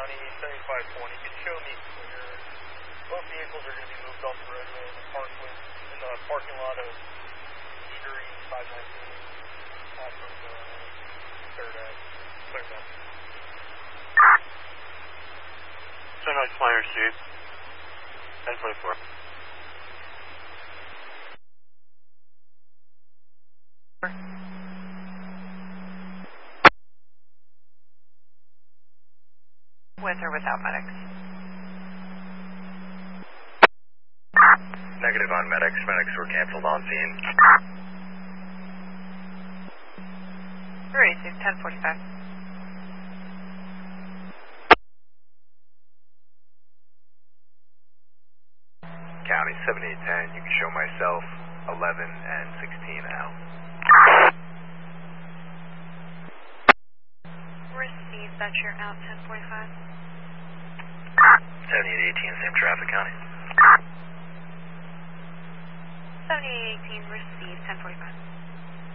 County, 7520. Could show me clear. Both vehicles are going to be moved off the roadway in the parking lot of Eatery 519 off of 3rd Ave. Clear that. Sunrise Flyer Street, 1024. With or without medics? Negative on medics. Medics were canceled on scene. 386, 1045. County 7810. You can show myself 11 and 16 out. Receive that you're out 1045. 7818, same traffic, County. 7818, receive 1045.